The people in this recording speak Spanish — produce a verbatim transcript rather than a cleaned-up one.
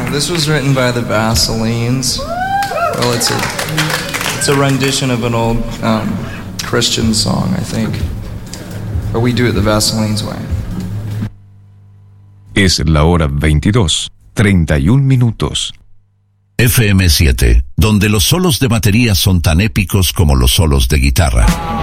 This was written by the Vaselines. Well, it's a it's a rendition of an old um, Christian song, I think. But we do it the Vaselines way. Es la hora veintidós, treinta y un minutos. F M siete, donde los solos de batería son tan épicos como los solos de guitarra.